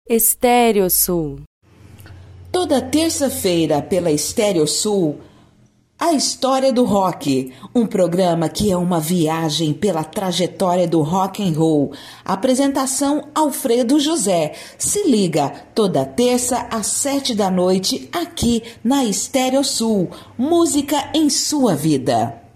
Estéreo Sul. Toda terça-feira pela Estéreo Sul, a história do rock, um programa que é uma viagem pela trajetória do rock and roll. Apresentação Alfredo José. Se liga, toda terça às 7 da noite aqui na Estéreo Sul. Música em sua vida.